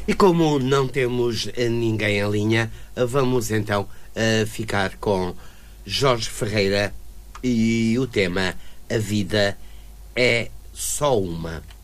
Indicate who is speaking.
Speaker 1: E como não temos ninguém em linha, vamos então ficar com Jorge Ferreira e o tema A Vida é Só Uma.